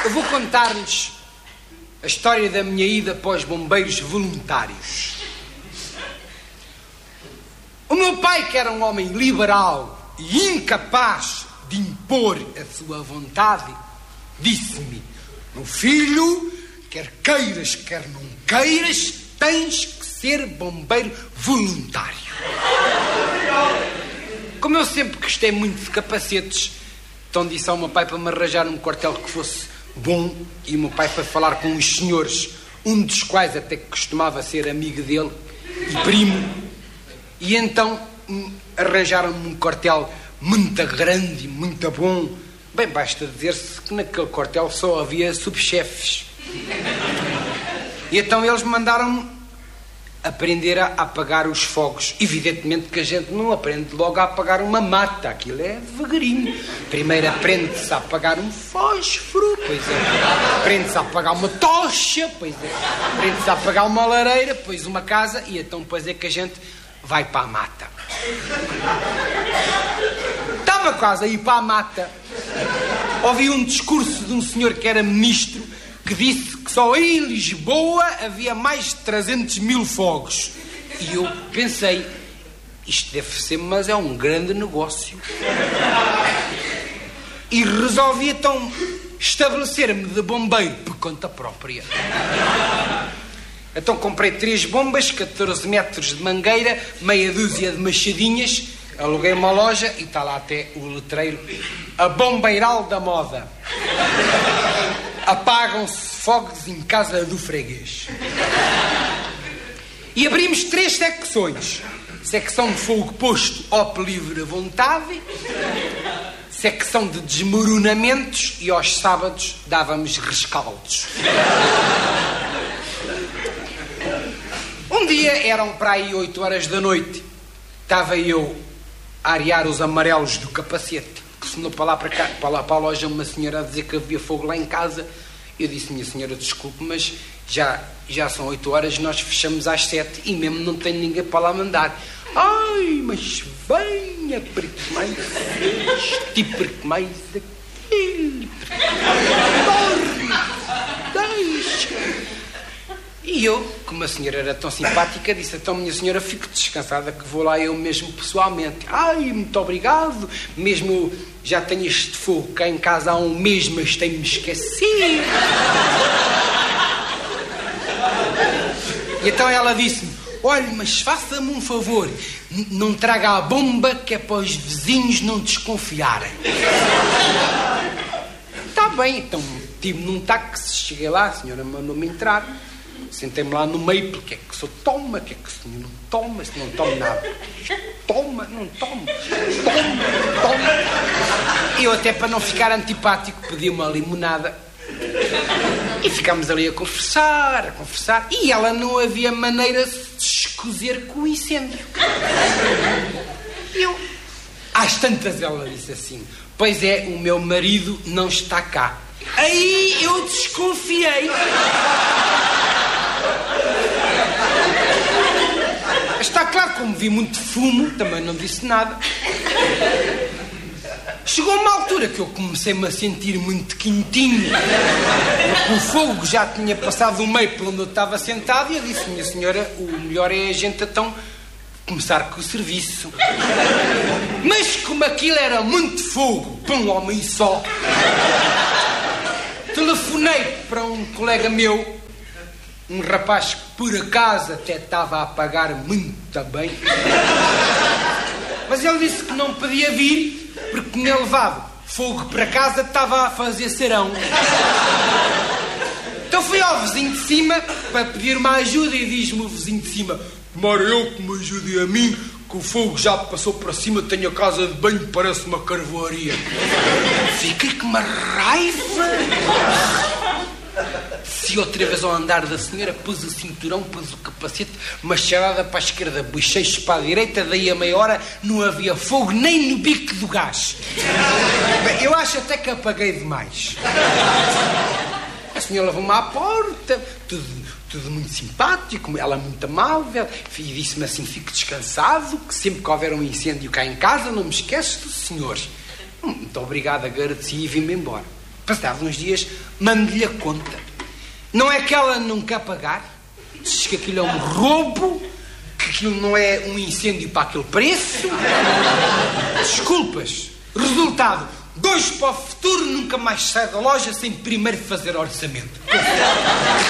Eu vou contar-lhes a história da minha ida para os bombeiros voluntários. O meu pai, que era um homem liberal e incapaz de impor a sua vontade, disse-me: meu filho, quer queiras, quer não queiras, tens que ser bombeiro voluntário. Como eu sempre gostei muito de capacetes, então disse ao meu pai para me arranjar um quartel que fosse bom, e o meu pai foi falar com os senhores, um dos quais até que costumava ser amigo dele e primo, e então arranjaram-me um quartel muito grande e muito bom. Bem, basta dizer-se que naquele quartel só havia subchefes. E então eles mandaram-me aprender a apagar os fogos. Evidentemente que a gente não aprende logo a apagar uma mata, aquilo é devagarinho. Primeiro aprende-se a apagar um fósforo, pois é. Aprende-se a apagar uma tocha, pois é. Aprende-se a apagar uma lareira, pois uma casa, e então depois é que a gente vai para a mata. Estava quase a ir para a mata. Ouvi um discurso de um senhor que era ministro, que disse que só em Lisboa havia mais de 300.000 fogos. E eu pensei, isto deve ser, mas é um grande negócio. E resolvi então estabelecer-me de bombeiro por conta própria. Então comprei 3 bombas, 14 metros de mangueira, meia dúzia de machadinhas, aluguei uma loja e está lá até o letreiro: a Bombeiral da Moda. Apagam-se fogos em casa do freguês. E abrimos 3 secções: secção de fogo posto ao livre à vontade, secção de desmoronamentos, e aos sábados dávamos rescaldos. Um dia, eram para aí 8 horas da noite, estava eu a arear os amarelos do capacete, que sonou para lá para cá, para lá para a loja, uma senhora a dizer que havia fogo lá em casa. Eu disse: minha senhora, desculpe, mas já são 8 horas, nós fechamos às 7 e mesmo não tenho ninguém para lá mandar. Ai, mas venha, porque mais este, porque mais aquele, dorme, deixa. E eu, como a senhora era tão simpática, disse: então, minha senhora, fique descansada que vou lá eu mesmo pessoalmente. Ai, muito obrigado, mesmo eu já tenho este fogo cá em casa há um mês, mas tenho-me esquecido. E então ela disse-me: olhe, mas faça-me um favor, não traga a bomba, que é para os vizinhos não desconfiarem. Está bem, então tive num táxi, cheguei lá, a senhora mandou-me entrar. Sentei-me lá no meio, porque é que só toma, que é que o senhor não toma, se não toma nada. Toma, não toma, toma. Eu até, para não ficar antipático, pedi uma limonada. E ficámos ali a conversar. E ela não havia maneira de se escozer com o incêndio. Eu, às tantas, ela disse assim: pois é, o meu marido não está cá. Aí eu desconfiei. Está claro, como vi muito fumo, também não disse nada. Chegou uma altura que eu comecei-me a sentir muito quentinho. O fogo já tinha passado o meio por onde eu estava sentado, e eu disse: minha senhora, o melhor é a gente então começar com o serviço. Mas como aquilo era muito fogo para um homem só, telefonei para um colega meu, um rapaz que por acaso até estava a pagar muito bem, mas ele disse que não podia vir porque tinha levado fogo para casa, estava a fazer serão. Então fui ao vizinho de cima para pedir uma ajuda, e diz-me o vizinho de cima: tomara eu que me ajude a mim, que o fogo já passou para cima, tenho a casa de banho, parece uma carvoaria. Fiquei com uma raiva. Desci outra vez ao andar da senhora, pus o cinturão, pus o capacete, machadada para a esquerda, bochechos para a direita, daí a meia hora não havia fogo nem no bico do gás. Bem, eu acho até que apaguei demais. A senhora levou-me à porta, tudo muito simpático, ela muito amável, e disse-me assim: fique descansado, que sempre que houver um incêndio cá em casa, não me esqueces do senhor. Muito obrigado, agradeci e vim-me embora. Passados uns dias, mando-lhe a conta. Não é que ela não quer pagar? Diz que aquilo é um roubo, que aquilo não é um incêndio para aquele preço. Desculpas. Resultado, 2 para o futuro, nunca mais sai da loja sem primeiro fazer orçamento.